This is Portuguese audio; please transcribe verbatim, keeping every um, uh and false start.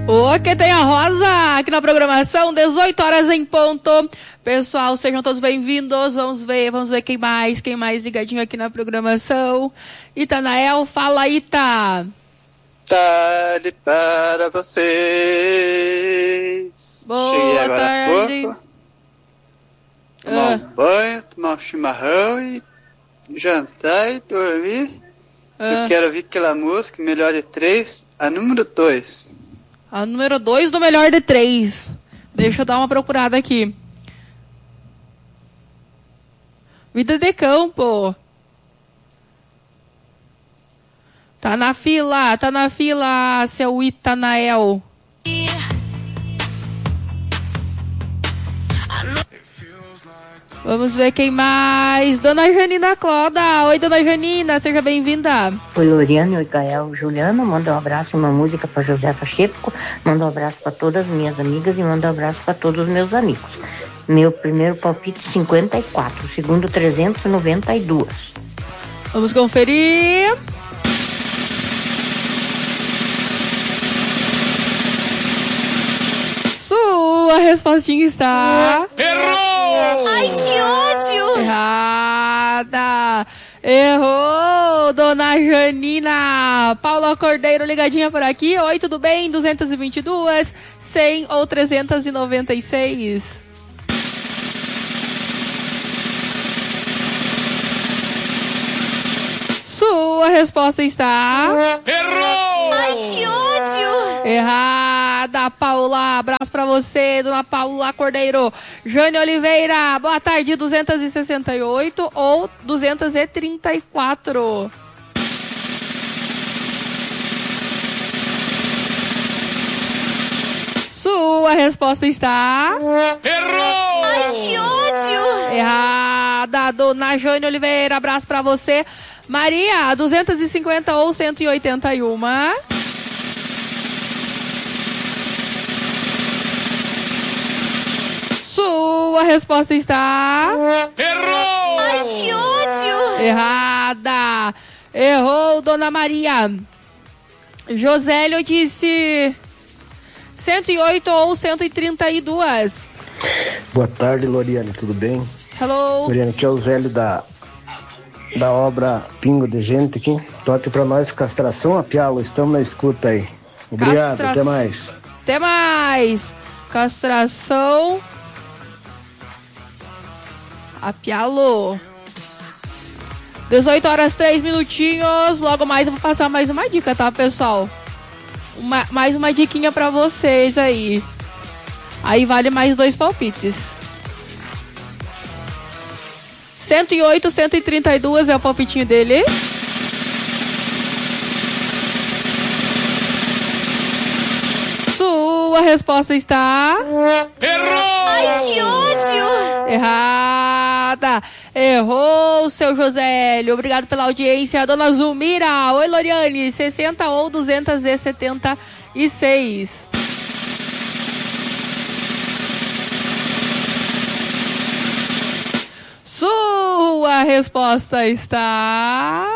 O que tem a Rosa aqui na programação, dezoito horas em ponto. Pessoal, sejam todos bem-vindos. Vamos ver, vamos ver quem mais, quem mais ligadinho aqui na programação. Itanael, fala, Ita. Tarde para vocês. Boa Cheguei agora tarde. há pouco. Tomar Ah. um banho, tomar um chimarrão e jantar e dormir. Ah. Eu quero ouvir aquela música, Melhor de Três, a número dois. A número dois do melhor de três. Deixa eu dar uma procurada aqui. Vida de campo. Tá na fila, tá na fila, seu Itanael. Vamos ver quem mais. Dona Janina Cloda. Oi, Dona Janina, seja bem-vinda. Oi, Loriane, oi, Gael, Juliana. Manda um abraço e uma música para Josefa Chepco. Manda um abraço para todas as minhas amigas e manda um abraço para todos os meus amigos. Meu primeiro palpite cinquenta e quatro, o segundo trezentos e noventa e dois. Vamos conferir. Sua respostinha está... Errou! Ai, que ódio! Errada! Errou, Dona Janina! Paula Cordeiro ligadinha por aqui. Oi, tudo bem? duzentos e vinte e dois, cem ou trezentos e noventa e seis? Sua resposta está... Errou! Ai, que ódio! Errada, Paula. Abraço pra você, Dona Paula Cordeiro. Jane Oliveira, boa tarde, duzentos e sessenta e oito ou duzentos e trinta e quatro? Sua resposta está... Errou! Ai, que ódio! Errada, Dona Jane Oliveira. Abraço pra você. Maria, duzentos e cinquenta ou cento e oitenta e um? Sua resposta está... Errou! Ai, que ódio! Errada. Errou, Dona Maria. Josélio disse... cento e oito ou cento e trinta e dois? Boa tarde, Loriane, tudo bem? Hello. Loriane, aqui é o Zélio da, da obra Pingo de Gente aqui. Toque pra nós, Castração a Pialo, estamos na escuta aí. Obrigado, Castra... até mais. Até mais. Castração a Pialo. dezoito horas, três minutinhos. Logo mais eu vou passar mais uma dica, tá, pessoal? Uma, mais uma diquinha pra vocês aí. Aí vale mais dois palpites. cento e oito, cento e trinta e dois é o palpitinho dele. Sua resposta está... Errou! Ai, que ódio! Errada. Errou, seu Josélio. Obrigado pela audiência. Dona Zulmira. Oi, Loriane. sessenta ou duzentos e setenta e seis? Sua resposta está...